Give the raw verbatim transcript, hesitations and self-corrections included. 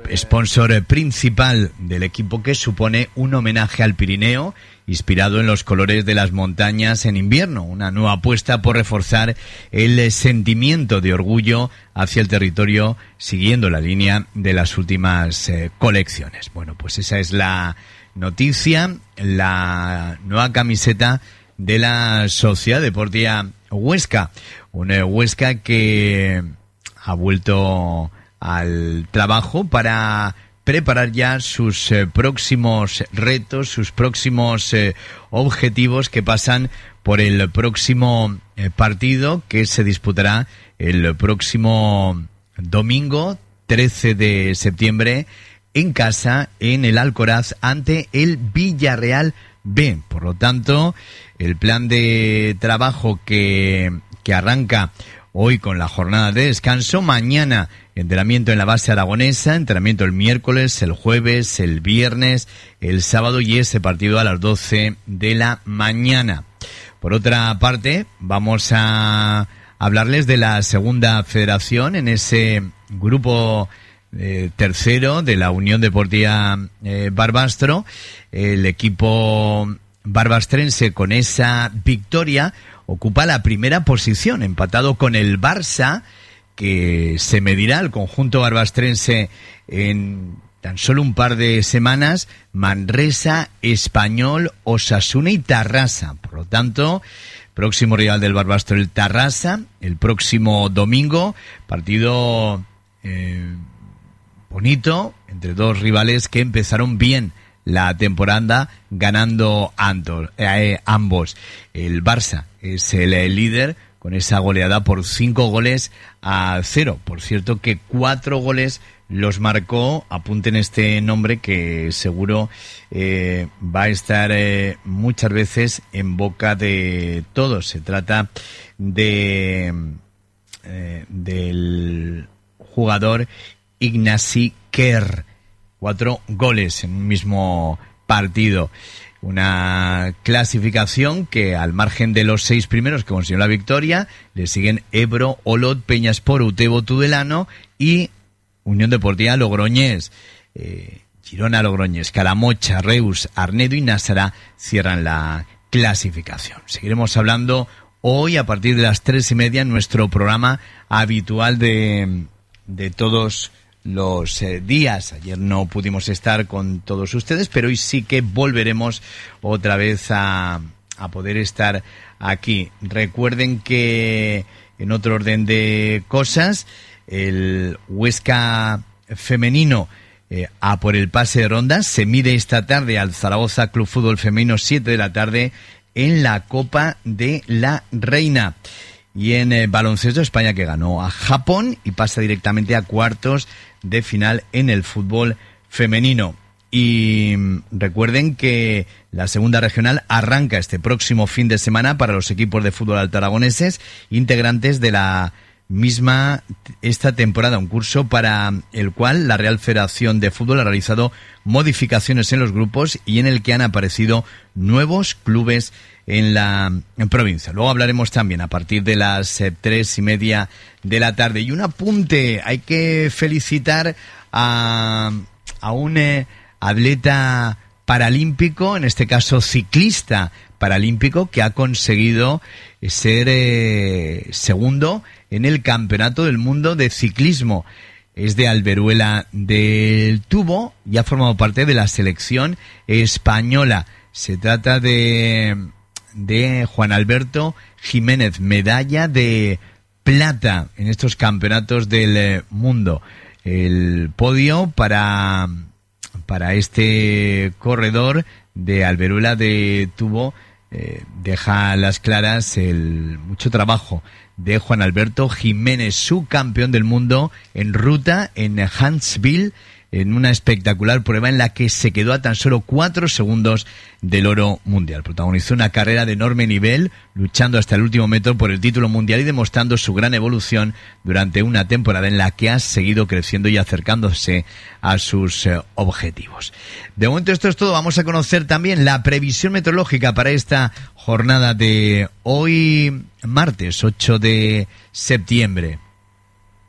sponsor principal del equipo, que supone un homenaje al Pirineo, inspirado en los colores de las montañas en invierno, una nueva apuesta por reforzar el sentimiento de orgullo hacia el territorio, siguiendo la línea de las últimas eh, colecciones. Bueno, pues esa es la noticia, la nueva camiseta de la Sociedad Deportiva Huesca, una Huesca que ha vuelto al trabajo para preparar ya sus eh, próximos retos, sus próximos eh, objetivos, que pasan por el próximo eh, partido que se disputará el próximo domingo trece de septiembre en casa, en el Alcoraz, ante el Villarreal B. Por lo tanto, el plan de trabajo que, que arranca hoy con la jornada de descanso, mañana entrenamiento en la base aragonesa, entrenamiento el miércoles, el jueves, el viernes, el sábado y ese partido a las doce de la mañana. Por otra parte, vamos a hablarles de la segunda federación en ese grupo eh, tercero de la Unión Deportiva eh, Barbastro. El equipo barbastrense, con esa victoria, ocupa la primera posición, empatado con el Barça, que se medirá al conjunto barbastrense en tan solo un par de semanas: Manresa, Español, Osasuna y Tarrasa. Por lo tanto, próximo rival del Barbastro, el Tarrasa, el próximo domingo, partido eh, bonito entre dos rivales que empezaron bien la temporada, ganando ando, eh, ambos. El Barça es el, el líder con esa goleada por cinco goles a cero. Por cierto, que cuatro goles los marcó, apunten este nombre que seguro eh, va a estar eh, muchas veces en boca de todos. Se trata de eh, del jugador Ignasi Kerr. Cuatro goles en un mismo partido. Una clasificación que, al margen de los seis primeros que consiguieron la victoria, le siguen Ebro, Olot, Peñaspor, Utebo, Tudelano y Unión Deportiva Logroñés. Eh, Girona, Logroñés, Calamocha, Reus, Arnedo y Násara cierran la clasificación. Seguiremos hablando hoy a partir de las tres y media en nuestro programa habitual de, de todos los eh, días. Ayer no pudimos estar con todos ustedes, pero hoy sí que volveremos otra vez a, a poder estar aquí. Recuerden que, en otro orden de cosas, el Huesca femenino eh, a por el pase de ronda se mide esta tarde al Zaragoza Club Fútbol Femenino, siete de la tarde, en la Copa de la Reina. Y en eh, baloncesto, España, que ganó a Japón y pasa directamente a cuartos de final en el fútbol femenino. Y recuerden que la segunda regional arranca este próximo fin de semana para los equipos de fútbol altaragoneses, integrantes de la misma esta temporada, un curso para el cual la Real Federación de Fútbol ha realizado modificaciones en los grupos y en el que han aparecido nuevos clubes en la en provincia. Luego hablaremos también a partir de las eh, tres y media de la tarde. Y un apunte, hay que felicitar a, a un eh, atleta paralímpico, en este caso ciclista paralímpico, que ha conseguido ser eh, segundo en el Campeonato del Mundo de Ciclismo. Es de Alberuela del Tubo y ha formado parte de la selección española. Se trata de de Juan Alberto Jiménez, medalla de plata en estos campeonatos del mundo. El podio para para este corredor de Alberuela de Tubo eh, deja a las claras el mucho trabajo de Juan Alberto Jiménez, subcampeón del mundo en ruta en Huntsville, en una espectacular prueba en la que se quedó a tan solo cuatro segundos del oro mundial. Protagonizó una carrera de enorme nivel, luchando hasta el último metro por el título mundial y demostrando su gran evolución durante una temporada en la que ha seguido creciendo y acercándose a sus eh, objetivos. De momento esto es todo. Vamos a conocer también la previsión meteorológica para esta jornada de hoy, martes ocho de septiembre.